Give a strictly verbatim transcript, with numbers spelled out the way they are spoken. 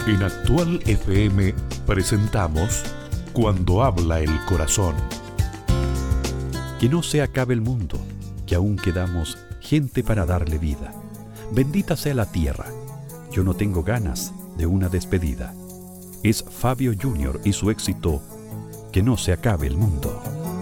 En Actual F M presentamos Cuando habla el corazón. Que no se acabe el mundo, que aún quedamos gente para darle vida. Bendita sea la tierra. Yo no tengo ganas de una despedida. Es Fabio Junior y su éxito Que no se acabe el mundo.